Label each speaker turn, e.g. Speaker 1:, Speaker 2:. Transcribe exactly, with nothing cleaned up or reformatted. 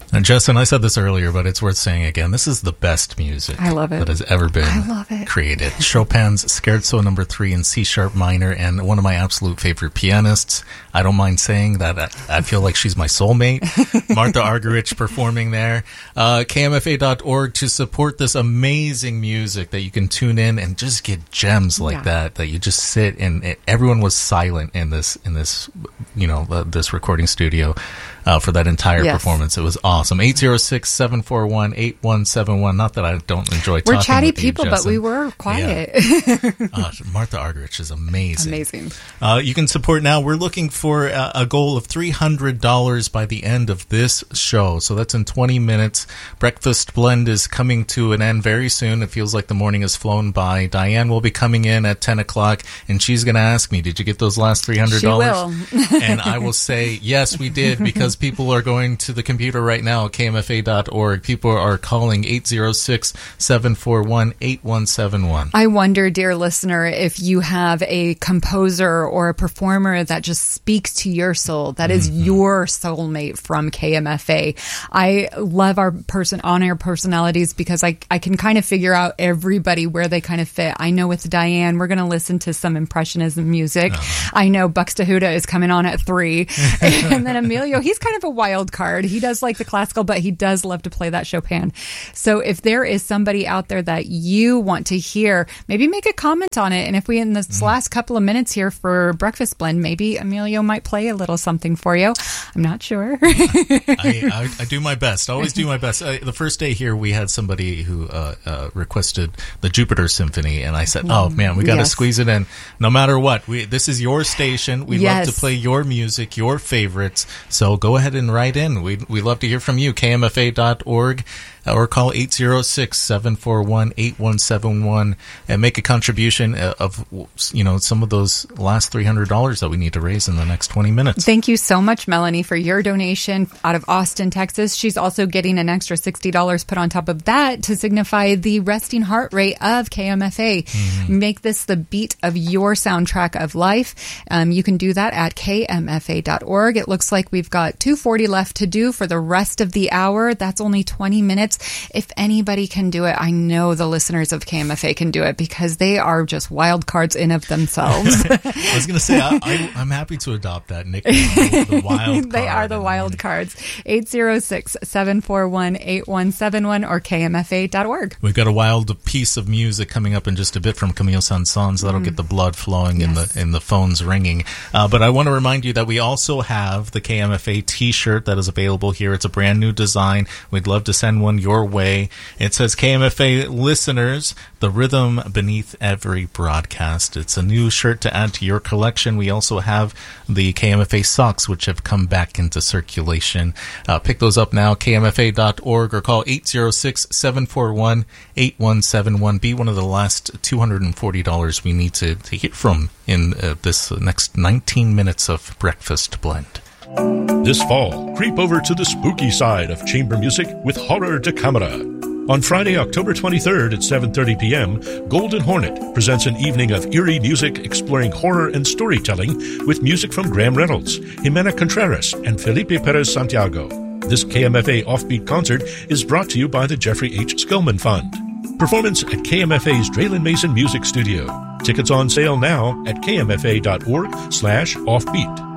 Speaker 1: And Justin, I said this earlier, but it's worth saying again. This is the best music
Speaker 2: I love it.
Speaker 1: that has ever been
Speaker 2: I love it.
Speaker 1: created. Chopin's Scherzo number three in C sharp minor, and one of my absolute favorite pianists. I don't mind saying that. I, I feel like she's my soulmate. Martha Argerich performing there. Uh, K M F A dot org to support this amazing music that you can tune in and just get gems like
Speaker 2: Yeah.
Speaker 1: that. That you just sit and it, everyone was silent in this in this you know uh, this recording studio. Uh, for that entire
Speaker 2: Yes.
Speaker 1: performance. It was awesome. eight zero six, seven four one, eight one seven one. Not that I don't enjoy talking
Speaker 2: We're chatty
Speaker 1: with you,
Speaker 2: people, but
Speaker 1: Justin.
Speaker 2: we were quiet.
Speaker 1: Yeah. uh, Martha Argerich is amazing.
Speaker 2: Amazing.
Speaker 1: Uh, you can support now. We're looking for a, a goal of three hundred dollars by the end of this show. So that's in twenty minutes. Breakfast Blend is coming to an end very soon. It feels like the morning has flown by. Diane will be coming in at ten o'clock, and she's going to ask me, did you get those last three hundred dollars?
Speaker 2: She will.
Speaker 1: And I will say, yes, we did, because people are going to the computer right now, K M F A dot org. People are calling eight zero six, seven four one, eight one seven one.
Speaker 2: I wonder, dear listener, if you have a composer or a performer that just speaks to your soul, that is
Speaker 1: Mm-hmm.
Speaker 2: your soulmate from K M F A. I love our person on-air personalities because I, I can kind of figure out everybody where they kind of fit. I know with Diane, we're going to listen to some Impressionism music.
Speaker 1: Uh-huh.
Speaker 2: I know Buxtehude is coming on at three. And then Emilio, he's kind of a wild card. He does like the classical, but he does love to play that Chopin. So if there is somebody out there that you want to hear, maybe make a comment on it. And if we, in this mm. last couple of minutes here for Breakfast Blend, maybe Emilio might play a little something for you. I'm not sure.
Speaker 1: I, I, I do my best. I always do my best. Uh, the first day here, we had somebody who uh, uh, requested the Jupiter Symphony, and I said, "Oh man, we got to
Speaker 2: Yes.
Speaker 1: squeeze it in. No matter what, we this is your station. We
Speaker 2: Yes.
Speaker 1: love to play your music, your favorites. So go ahead and write in. We we love to hear from you. K M F A dot org. Or call eight zero six, seven four one, eight one seven one and make a contribution of, you know, some of those last three hundred dollars that we need to raise in the next twenty minutes.
Speaker 2: Thank you so much, Melanie, for your donation out of Austin, Texas. She's also getting an extra sixty dollars put on top of that to signify the resting heart rate of K M F A. Mm-hmm. Make this the beat of your soundtrack of life. Um, you can do that at K M F A dot org. It looks like we've got two forty left to do for the rest of the hour. That's only twenty minutes. If anybody can do it, I know the listeners of K M F A can do it because they are just wild cards in of themselves.
Speaker 1: I was going to say, I, I, I'm happy to adopt that nickname, the, the wild card.
Speaker 2: They are the wild cards. eight zero six, seven four one, eight one seven one or K M F A dot org.
Speaker 1: We've got a wild piece of music coming up in just a bit from Camille Saint-Saëns. That'll mm. get the blood flowing and
Speaker 2: yes.
Speaker 1: the and the phones ringing. Uh, but I want to remind you that we also have the K M F A t-shirt that is available here. It's a brand new design. We'd love to send one your way. It says K M F A listeners, the rhythm beneath every broadcast. It's a new shirt to add to your collection. We also have the K M F A socks, which have come back into circulation. Uh, pick those up now, K M F A dot org, or call eight zero six, seven four one, eight one seven one. Be one of the last two hundred forty dollars we need to, to hear from in uh, this next nineteen minutes of Breakfast Blend.
Speaker 3: This fall, creep over to the spooky side of chamber music with Horror de Camera. On Friday, October twenty-third at seven thirty p.m., Golden Hornet presents an evening of eerie music exploring horror and storytelling with music from Graham Reynolds, Jimena Contreras, and Felipe Perez Santiago. This K M F A Offbeat concert is brought to you by the Jeffrey H. Skillman Fund. Performance at K M F A's Draylen Mason Music Studio. Tickets on sale now at K M F A dot org slash offbeat.